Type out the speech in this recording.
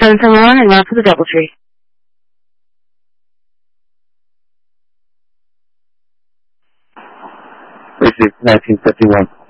771 and route to the DoubleTree. Received 1951.